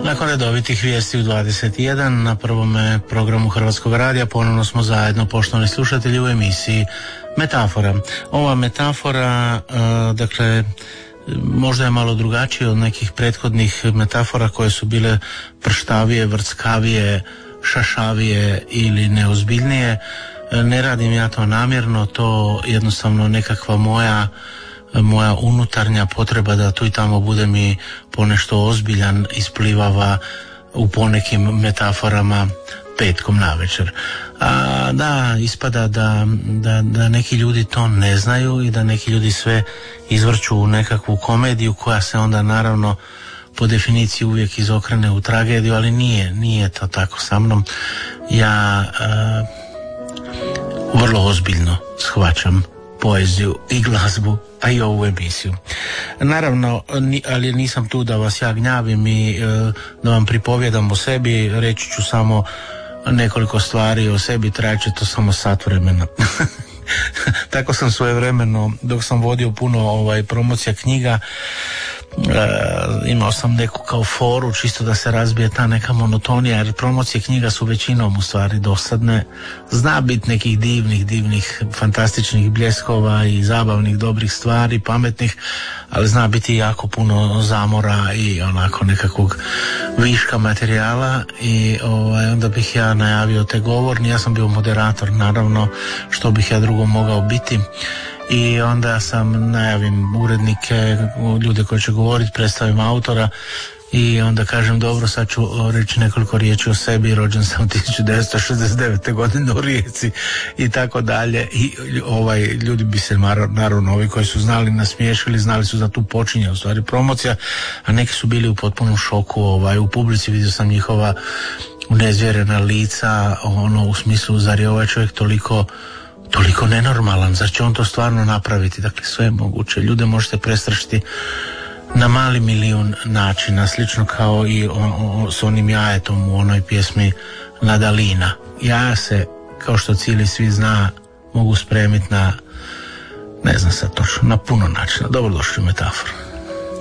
Nakon redovitih vijesti u 21 na prvome programu Hrvatskog radija ponovno smo zajedno, poštovani slušatelji, u emisiji Metafora. Ova metafora, dakle, možda je malo drugačija od nekih prethodnih metafora koje su bile prštavije, vrckavije, šašavije ili neozbiljnije. Ne radim ja to namjerno, to jednostavno nekakva moja unutarnja potreba da tu i tamo budem i ponešto ozbiljan isplivava u ponekim metaforama petkom navečer. A da, ispada da neki ljudi to ne znaju i da neki ljudi sve izvrću u nekakvu komediju koja se onda naravno po definiciji uvijek izokrene u tragediju, ali nije to tako sa mnom. Ja vrlo ozbiljno shvaćam poeziju i glazbu, a i ovu emisiju. Naravno, ali nisam tu da vas ja gnjavim i da vam pripovjedam o sebi, reći ću samo nekoliko stvari o sebi, trajeće to samo sat vremena. Tako sam svojevremeno, dok sam vodio puno promocija knjiga, imao sam neku kao foru čisto da se razbije ta neka monotonija, jer promocije knjiga su većinom u stvari dosadne. Zna biti nekih divnih, fantastičnih bljeskova i zabavnih, dobrih stvari, pametnih, ali zna biti jako puno zamora i onako nekakvog viška materijala i onda bih ja najavio te govorni. Ja sam bio moderator, naravno, što bih ja drugo mogao biti. I onda sam najavim urednike, ljude koji će govoriti, predstavim autora i onda kažem dobro, sad ću reći nekoliko riječi o sebi, rođen sam 1969. godine u Rijeci i tako dalje. I ljudi bi se naravno, ovi koji su znali, nasmiješili, znali su da tu počinje u stvari promocija, a neki su bili u potpunom šoku. U publici vidio sam njihova unezvjerena lica, u smislu, zar je ovaj čovjek toliko nenormalan, zar će on to stvarno napraviti? Dakle, sve je moguće. Ljude možete prestrašiti na mali milijun načina, slično kao i s onim jajetom u onoj pjesmi Nadalina. Jaja se, kao što cijeli svi zna, mogu spremiti na, ne znam sad točno, na puno načina. Dobrodošli u Metaforu.